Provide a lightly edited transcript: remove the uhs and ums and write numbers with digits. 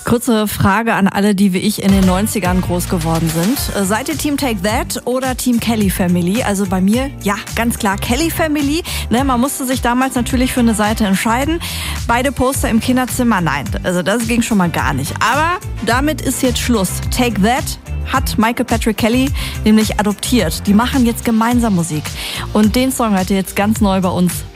Kurze Frage an alle, die wie ich in den 90ern groß geworden sind. Seid ihr Team Take That oder Team Kelly Family? Also bei mir, ja, ganz klar Kelly Family. Ne, man musste sich damals natürlich für eine Seite entscheiden. Beide Poster im Kinderzimmer, nein, also das ging schon mal gar nicht. Aber damit ist jetzt Schluss. Take That hat Michael Patrick Kelly nämlich adoptiert. Die machen jetzt gemeinsam Musik. Und den Song hört ihr jetzt ganz neu bei uns